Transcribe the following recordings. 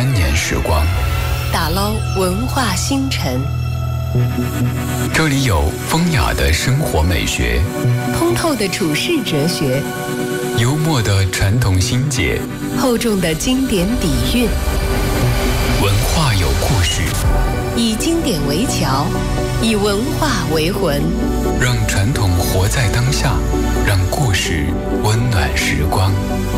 2000年时光， 打捞文化星辰。 这里有风雅的生活美学， 通透的处世哲学， 幽默的传统心结， 厚重的经典底蕴。 文化有故事， 以经典为桥，以文化为魂， 让传统活在当下，让故事温暖时光。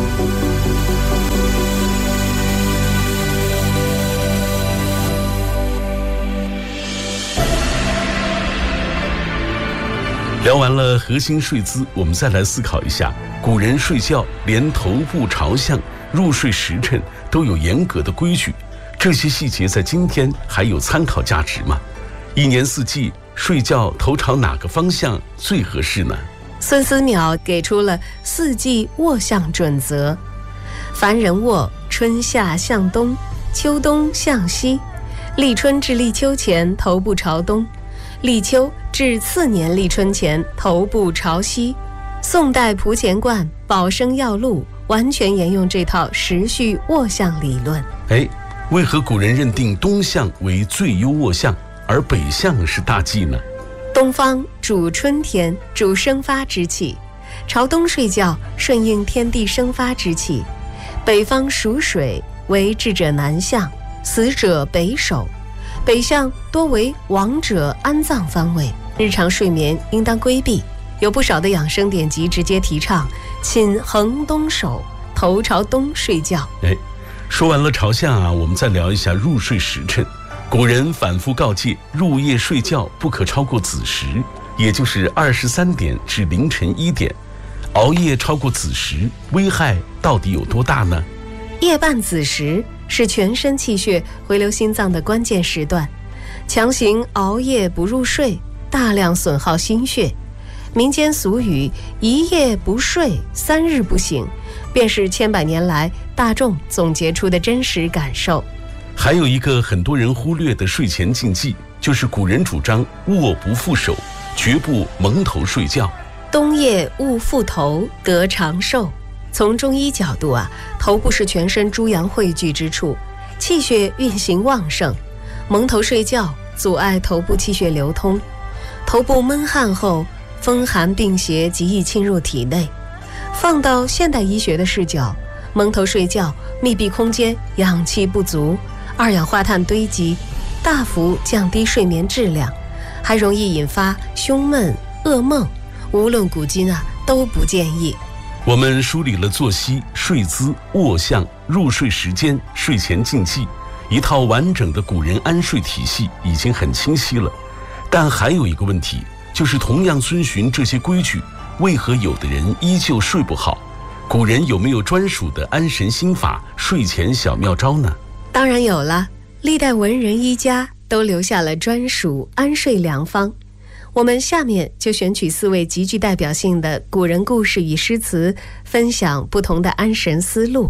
聊完了核心睡姿，我们再来思考一下，古人睡觉连头部朝向、入睡时辰都有严格的规矩，这些细节在今天还有参考价值吗？一年四季睡觉头朝哪个方向最合适呢？ 孙思邈给出了四季卧向准则：凡人卧，春夏向东，秋冬向西，立春至立秋前头部朝东，立秋至次年立春前头部朝西。宋代蒲乾观《保生要录》完全沿用这套时序卧向理论。 为何古人认定东向为最优卧向，而北向是大忌呢？ 东方主春天，主生发之气，朝东睡觉顺应天地生发之气。北方属水，为智者南向，死者北首。北向多为亡者安葬方位，日常睡眠应当规避。有不少的养生典籍直接提倡寝横东首，头朝东睡觉。 说完了朝向我们再聊一下入睡时辰。古人反复告诫，入夜睡觉不可超过子时，也就是23点至凌晨1点。熬夜超过子时，危害到底有多大呢？ 夜半子时是全身气血回流心脏的关键时段，强行熬夜不入睡，大量损耗心血。民间俗语一夜不睡3日不醒，便是千百年来大众总结出的真实感受。 还有一个很多人忽略的睡前禁忌，就是古人主张卧不覆手，绝不蒙头睡觉。 冬夜勿覆头，得长寿。从中医角度头部是全身诸阳汇聚之处，气血运行旺盛，蒙头睡觉阻碍头部气血流通，头部闷汗后，风寒病邪极易侵入体内。放到现代医学的视角，蒙头睡觉，密闭空间氧气不足，二氧化碳堆积，大幅降低睡眠质量，还容易引发胸闷、噩梦。无论古今都不建议。 我们梳理了作息、睡姿、卧向、入睡时间、睡前禁忌，一套完整的古人安睡体系已经很清晰了。但还有一个问题，就是同样遵循这些规矩，为何有的人依旧睡不好？古人有没有专属的安神心法、睡前小妙招呢？ 当然有了，历代文人医家都留下了专属安睡良方。我们下面就选取4位极具代表性的古人故事与诗词，分享不同的安神思路。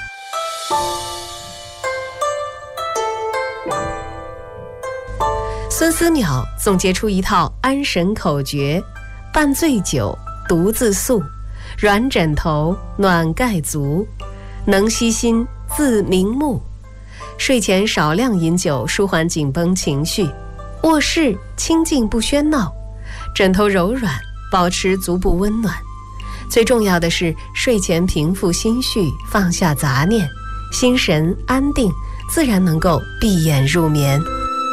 孙思邈总结出一套安神口诀：半醉酒，独自宿；软枕头，暖盖足；能息心，自明目。睡前少量饮酒，舒缓紧绷情绪；卧室清静不喧闹，枕头柔软，保持足部温暖。最重要的是睡前平复心绪，放下杂念，心神安定，自然能够闭眼入眠。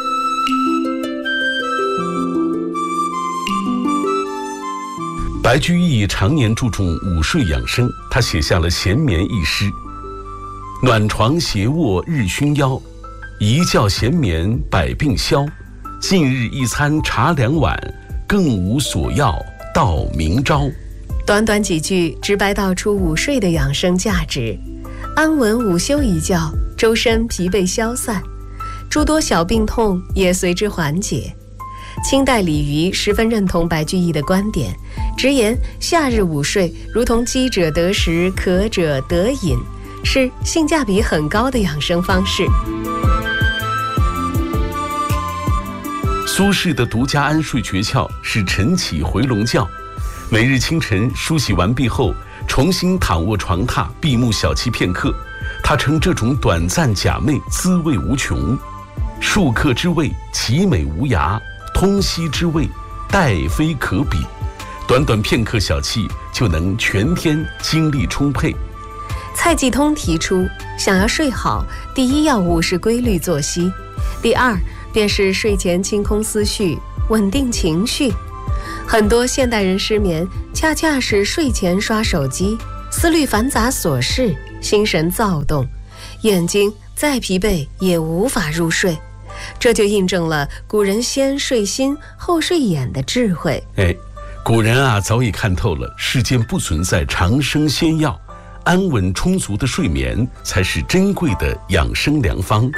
白居易常年注重午睡养生，他写下了闲眠一诗：暖床斜卧日熏腰，一觉闲眠百病消。近日一餐茶2碗，更无所要到明朝。 短短几句直白道出午睡的养生价值。安稳午休一觉，周身疲惫消散，诸多小病痛也随之缓解。清代李渔十分认同白居易的观点，直言夏日午睡如同饥者得食，渴者得饮，是性价比很高的养生方式。 苏轼的独家安睡诀窍是晨起回笼觉，每日清晨梳洗完毕后，重新躺卧床榻，闭目小憩片刻。 他称这种短暂假寐滋味无穷，数刻之味其美无涯，通息之味殆非可比。短短片刻小憩就能全天精力充沛。 蔡继通提出，想要睡好，第一要务是规律作息，第二便是睡前清空思绪，稳定情绪。很多现代人失眠，恰恰是睡前刷手机，思虑繁杂琐事，心神躁动，眼睛再疲惫也无法入睡。这就印证了古人先睡心后睡眼的智慧。 古人啊，早已看透了世间不存在长生仙药，安稳充足的睡眠才是珍贵的养生良方。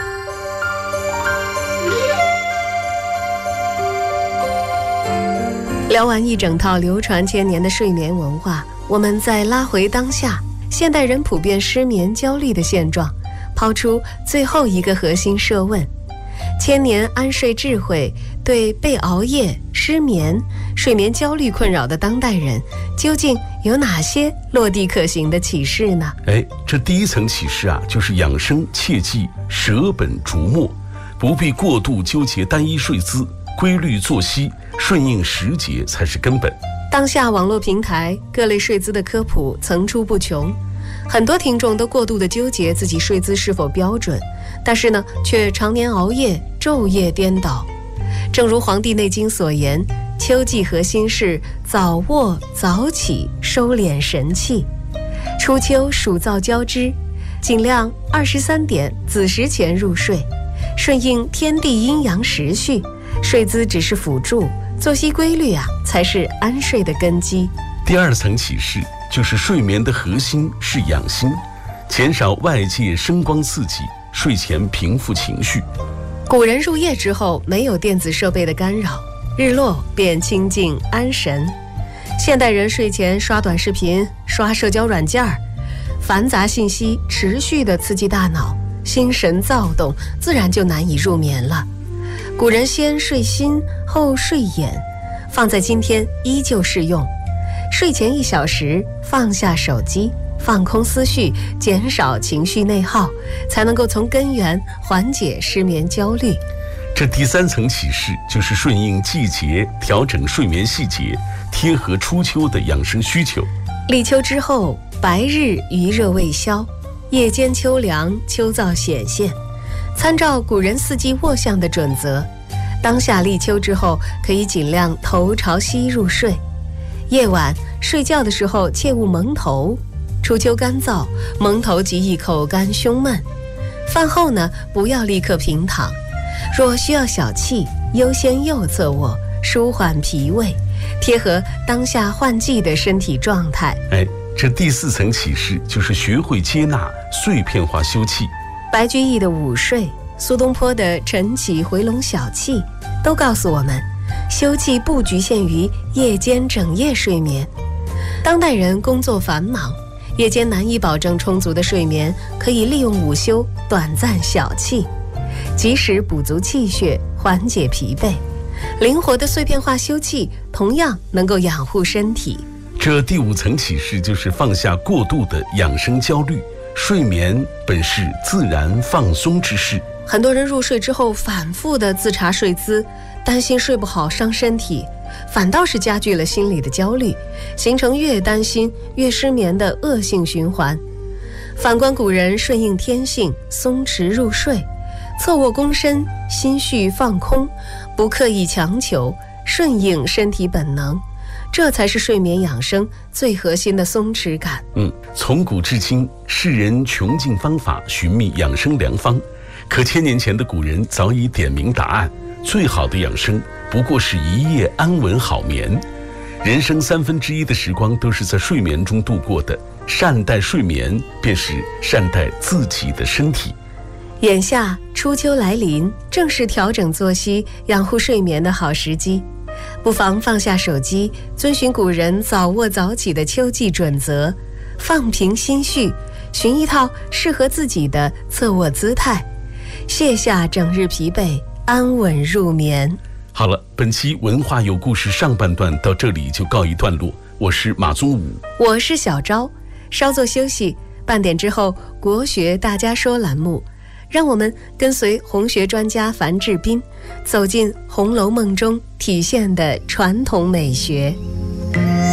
聊完一整套流传千年的睡眠文化，我们再拉回当下，现代人普遍失眠焦虑的现状，抛出最后一个核心设问：千年安睡智慧对被熬夜、失眠、睡眠焦虑困扰的当代人，究竟有哪些落地可行的启示呢？ 这第一层启示啊，就是养生切忌舍本逐末，不必过度纠结单一睡姿，规律作息，顺应时节才是根本。 当下网络平台各类睡姿的科普层出不穷，很多听众都过度的纠结自己睡姿是否标准，但是呢，却常年熬夜，昼夜颠倒。正如《黄帝内经》所言，秋季核心是早卧早起，收敛神气。初秋暑燥交织，尽量23点子时前入睡，顺应天地阴阳时序。睡姿只是辅助，作息规律才是安睡的根基。 第二层启示就是睡眠的核心是养心，减少外界声光刺激，睡前平复情绪。 古人入夜之后没有电子设备的干扰，日落便清静安神。现代人睡前刷短视频、刷社交软件，繁杂信息持续地刺激大脑，心神躁动，自然就难以入眠了。古人先睡心后睡眼，放在今天依旧适用。睡前1小时放下手机，放空思绪，减少情绪内耗，才能够从根源缓解失眠焦虑。 这第三层启示就是顺应季节，调整睡眠细节，贴合初秋的养生需求。 立秋之后，白日余热未消，夜间秋凉，秋燥显现。参照古人四季卧相的准则，当下立秋之后，可以尽量头朝西入睡。夜晚睡觉的时候切勿蒙头，初秋干燥，蒙头极易口干胸闷。饭后呢，不要立刻平躺，若需要小憩，优先右侧卧，舒缓脾胃，贴合当下换季的身体状态。 这第四层启示就是学会接纳碎片化休憩。 白居易的午睡，苏东坡的晨起回笼小憩，都告诉我们，休憩不局限于夜间整夜睡眠。当代人工作繁忙，夜间难以保证充足的睡眠，可以利用午休短暂小憩，及时补足气血，缓解疲惫。灵活的碎片化休憩同样能够养护身体。 这第五层启示就是放下过度的养生焦虑，睡眠本是自然放松之事。 很多人入睡之后反复的自查睡姿，担心睡不好伤身体，反倒是加剧了心理的焦虑，形成越担心越失眠的恶性循环。反观古人顺应天性，松弛入睡，侧卧躬身，心绪放空，不刻意强求，顺应身体本能，这才是睡眠养生最核心的松弛感。 从古至今，世人穷尽方法寻觅养生良方，可千年前的古人早已点明答案，最好的养生不过是一夜安稳好眠。人生1/3的时光都是在睡眠中度过的，善待睡眠便是善待自己的身体。 眼下初秋来临，正是调整作息、养护睡眠的好时机。不妨放下手机，遵循古人早卧早起的秋季准则，放平心绪，寻一套适合自己的侧卧姿态，卸下整日疲惫，安稳入眠。 好了，本期文化有故事上半段到这里就告一段落。我是马宗武， 我是小昭，稍作休息， 半点之后，国学大家说栏目，让我们跟随红学专家樊志斌，走进《红楼梦》中体现的传统美学。